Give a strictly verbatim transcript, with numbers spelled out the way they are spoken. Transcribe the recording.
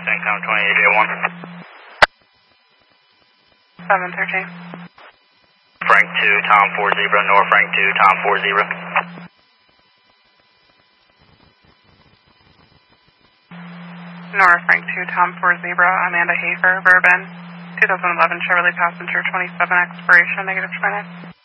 Income twenty-eight eight one. seven thirteen. Frank two, Tom four zero, North Frank two, Tom four zero. North Frank two, Tom four zero, Amanda Hafer, Bourbon, twenty eleven Chevrolet Passenger twenty-seven, expiration negative twenty.